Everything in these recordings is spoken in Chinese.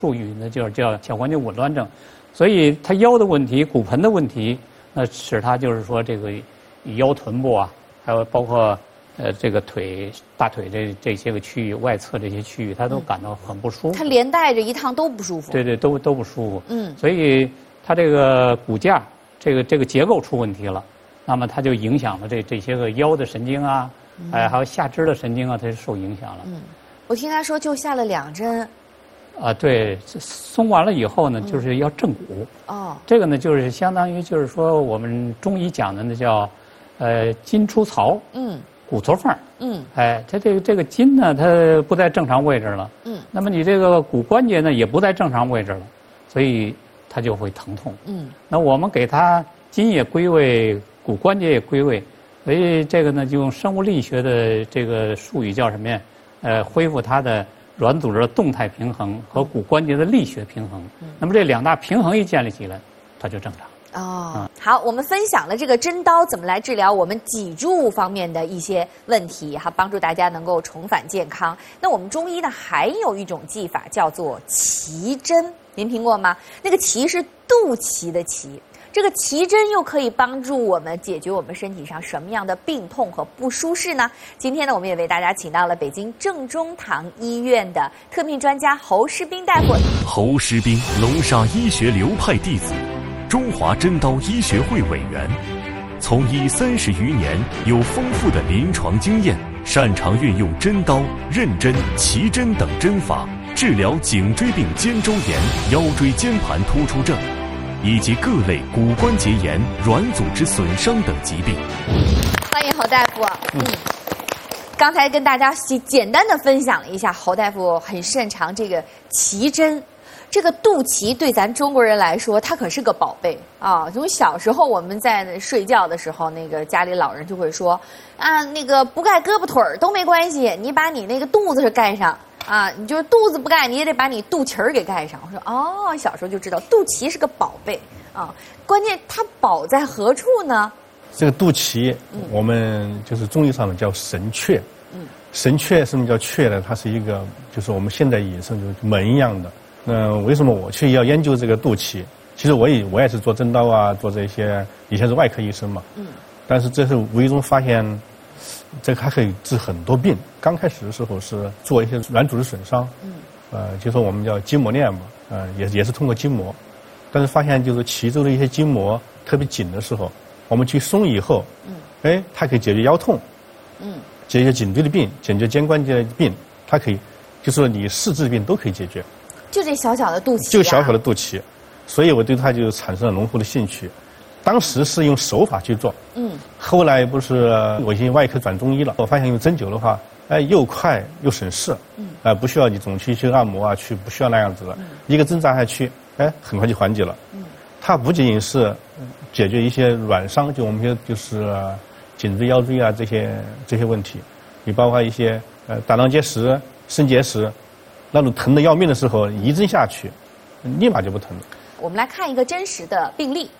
术语呢就是叫小关节紊乱症，所以他腰的问题、骨盆的问题，那使他就是说这个腰臀部啊，还有包括这个大腿这些个区域、外侧这些区域，他都感到很不舒服。 他连带着一趟都不舒服。 对，都不舒服。所以他这个骨架这个结构出问题了，那么它就影响了这些个腰的神经啊，还有下肢的神经啊，它就受影响了。 我听他说就下了2针。 对，松完了以后呢，就是要正骨。这个呢，就是相当于就是说我们中医讲的那叫，筋出槽，骨错缝。它这个筋呢，它不在正常位置了。那么你这个骨关节呢，也不在正常位置了，所以它就会疼痛。那我们给它筋也归位，骨关节也归位，所以这个呢，就用生物力学的这个术语叫什么呀？恢复它的软组织的动态平衡和骨关节的力学平衡。那么这2大平衡一建立起来，它就正常。 好，我们分享了这个针刀怎么来治疗我们脊柱方面的一些问题，帮助大家能够重返健康。那我们中医呢，还有一种技法叫做脐针，您听过吗？那个脐是肚脐的脐。这个脐针又可以帮助我们解决我们身体上什么样的病痛和不舒适呢？今天呢，我们也为大家请到了北京正中堂医院的特聘专家侯师斌大夫。 侯师斌，龙沙医学流派弟子，中华针刀医学会委员，从医30余年，有丰富的临床经验，擅长运用针刀、刃针、脐针等针法治疗颈椎病、肩周炎、腰椎间盘突出症，以及各类骨关节炎、软组织损伤等疾病。 欢迎侯大夫。刚才跟大家简单的分享了一下，侯大夫很擅长这个脐针。这个肚脐对咱中国人来说，它可是个宝贝啊！从小时候我们在睡觉的时候，那个家里老人就会说啊，那个不盖胳膊腿儿都没关系，你把你那个肚子是盖上啊，你就是肚子不盖，你也得把你肚脐儿给盖上。我说哦，小时候就知道肚脐是个宝贝啊，关键它宝在何处呢？ 这个肚脐，我们就是中医上面叫神阙。神阙什么叫阙呢？它是一个，就是我们现代引申就是门一样的。为什么我去要研究这个肚脐？其实我也是做针刀啊，做这些，以前是外科医生嘛。但是这是无意中发现，这个还可以治很多病。刚开始的时候是做一些软组织损伤，就说我们叫筋膜链嘛，也是通过筋膜，但是发现就是脐周的一些筋膜特别紧的时候，我们去松以后，它可以解决腰痛，解决颈椎的病，解决肩关节的病，它可以，就是说你4肢病都可以解决。 就这小小的肚脐， 就小小的肚脐，所以我对它就产生了浓厚的兴趣。当时是用手法去做，后来不是我已经外科转中医了，我发现用针灸的话，又快又省事，不需要你总去按摩啊，不需要那样子了，一个针扎下去，很快就缓解了。它不仅仅是解决一些软伤，就我们就是颈椎、腰椎啊这些问题，你包括一些胆囊结石、肾结石。那种疼得要命的时候，一针下去，立马就不疼了。 我们来看一个真实的病例。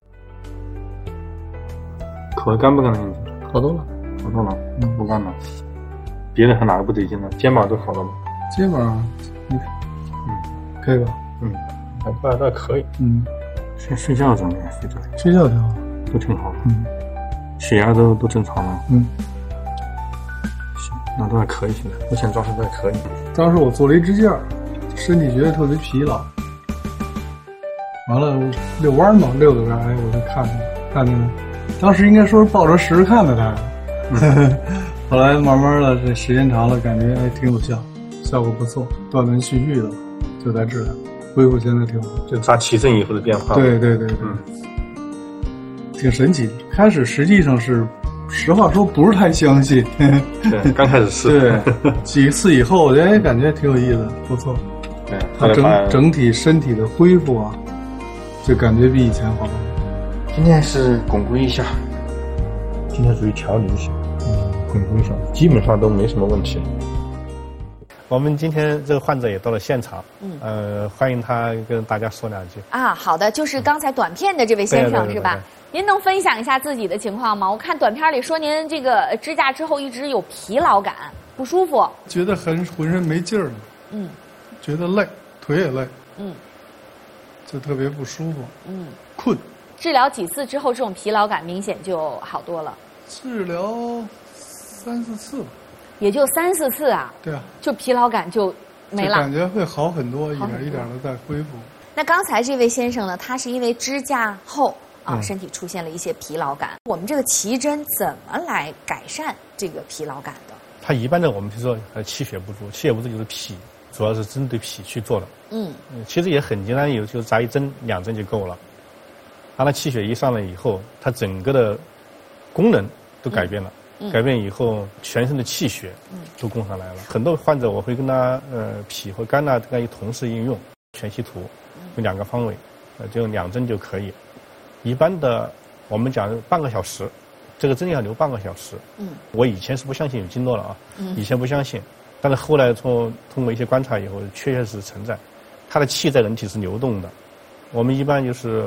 口干不干净？ 好多了， 好多了，不干了。别人还哪个不得劲呢？肩膀都好了吗？ 肩膀，可以吧？ 还可以。睡觉怎么样？ 睡觉挺好， 都挺好的。血压都正常了。那都还可以，现在目前状态都还可以。 当时我做了一支架，身体觉得特别疲劳，完了遛弯嘛，遛着我就看见，当时应该说是抱着试试看的他，后来慢慢的这时间长了，感觉挺有效果不错，断断续续的就在治疗，恢复现在挺好。 就扎脐针以后的变化。 对，挺神奇的。开始实际上是。实话说，不是太相信。 对，刚开始是。 对，几次以后，我觉得感觉挺有意思，不错。 对， 它整体身体的恢复啊，就感觉比以前好。 今天是巩固一下，今天属于调理一下，巩固一下，基本上都没什么问题。 我们今天这个患者也到了现场，欢迎他跟大家说2句。 好的，就是刚才短片的这位先生是吧？您能分享一下自己的情况吗？我看短片里说您这个支架之后一直有疲劳感，不舒服， 觉得浑身没劲儿了，觉得累， 腿也累，就特别不舒服，困。 治疗几次之后，这种疲劳感明显就好多了。 治疗3、4次吧。 也就3、4次啊？ 对啊。 就疲劳感就没了。 感觉会好很多，一点一点的在恢复。 那刚才这位先生呢，他是因为支架后身体出现了一些疲劳感。我们这个奇针怎么来改善这个疲劳感的？ 它一般的我们比如说气血不足，气血不足就是脾，主要是针对脾去做的。其实也很简单，有就是扎1针、2针就够了。当它气血一上来以后，它整个的功能都改变了。改变以后，全身的气血都供上来了。很多患者我会跟他脾和肝呐，跟他同时应用全息图，有2个方位，就用2针就可以。一般的我们讲半个小时，这个针要留半个小时。我以前是不相信有经络了啊，以前不相信，但是后来通过一些观察以后，确实是存在。它的气在人体是流动的，我们一般就是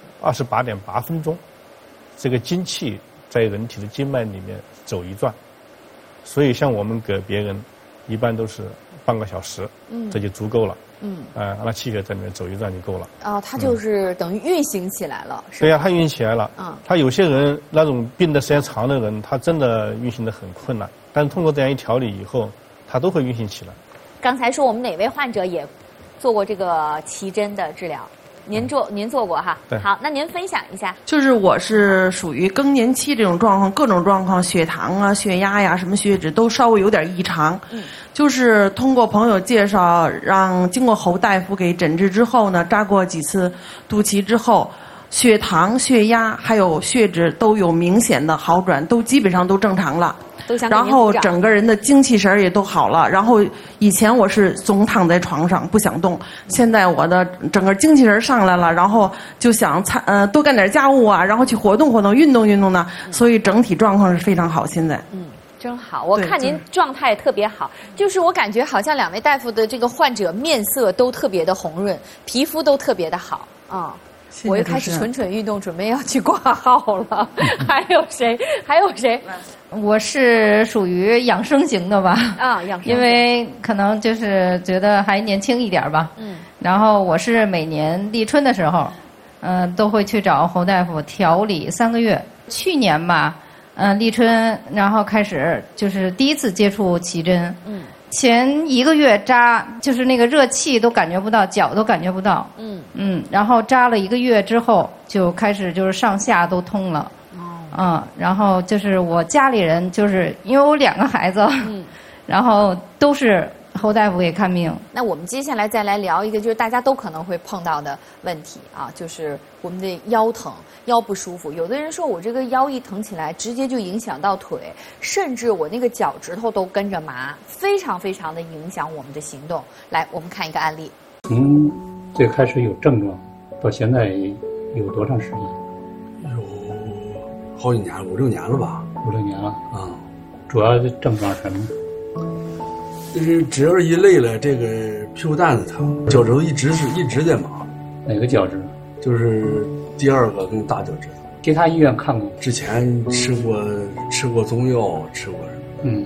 28.8分钟，这个精气在人体的经脉里面走一转，所以像我们给别人一般都是半个小时，这就足够了。让它气血在里面走一转就够了。它就是等于运行起来了，是吧？ 对呀，它运行起来了。他有些人那种病的时间长的人，他真的运行的很困难，但是通过这样一调理以后，他都会运行起来。 刚才说我们哪位患者也做过这个奇针的治疗？您做过哈？ 对。 好，那您分享一下。 就是我是属于更年期这种状况，各种状况，血糖啊、血压呀、什么血脂都稍微有点异常。就是通过朋友介绍，经过侯大夫给诊治之后呢，扎过几次肚脐之后，血糖、血压还有血脂都有明显的好转，都基本上都正常了。然后整个人的精气神也都好了。然后以前我是总躺在床上不想动，现在我的整个精气神上来了，然后就想多干点家务啊，然后去活动活动、运动运动呢，所以整体状况是非常好。现在真好，我看您状态特别好，就是我感觉好像2位大夫的这个患者面色都特别的红润，皮肤都特别的好啊。我又开始蠢运动，准备要去挂号了。还有谁？ 我是属于养生型的吧？ 养生。 因为可能就是觉得还年轻一点吧。然后我是每年立春的时候，都会去找侯大夫调理3个月。去年吧，立春，然后开始就是第一次接触奇针。前1个月扎，就是那个热气都感觉不到，脚都感觉不到。然后扎了1个月之后，就开始就是上下都通了。然后就是我家里人，就是因为我2个孩子，然后都是侯大夫给看病。 那我们接下来再来聊一个，就是大家都可能会碰到的问题啊，就是我们的腰疼、腰不舒服。有的人说我这个腰一疼起来，直接就影响到腿，甚至我那个脚趾头都跟着麻，非常非常的影响我们的行动。来，我们看一个案例。 您最开始有症状，到现在有多长时间？ 有好几年，5、6年了吧。 5、6年了啊。主要的症状是什么？ 就是只要一累了，这个屁股蛋子疼，脚趾头一直在麻。 哪个脚趾？ 就是第2个跟大脚趾头。 其他医院看过？ 之前吃过中药，吃过什么？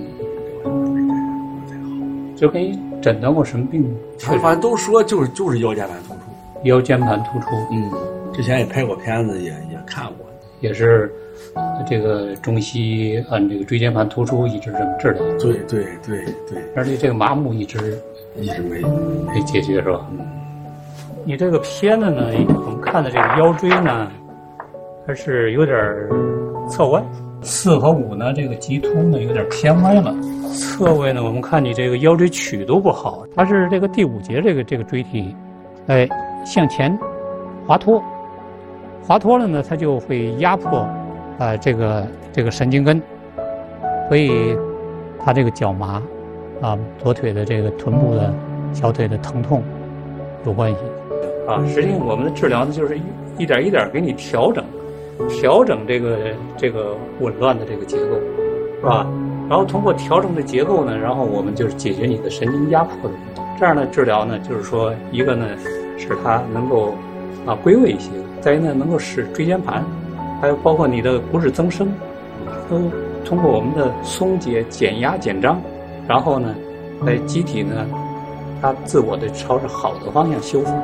就给你诊断过什么病？ 他反正都说就是腰间盘突出。 腰间盘突出。 之前也拍过片子，也看过。 也是这个中西按这个椎间盘突出一直这么治疗。 对。 而且这个麻木一直没解决，是吧？你这个片子呢，我们看的这个腰椎呢，还是有点侧歪。4和5呢，这个棘突呢有点偏歪了。侧位呢，我们看你这个腰椎曲度不好，它是这个第5节这个椎体，向前滑脱了呢，它就会压迫这个神经根，所以它这个脚麻左腿的这个臀部的小腿的疼痛有关系实际上我们的治疗呢，就是一点一点给你调整这个紊乱的这个结构，是吧？然后通过调整的结构呢，然后我们就是解决你的神经压迫的问题。这样的治疗呢，就是说一个呢使它能够归位一些，再一个呢能够使椎间盘，还有包括你的骨质增生，都通过我们的松解、减压、减张，然后呢，在机体呢， 它自我的朝着好的方向修复。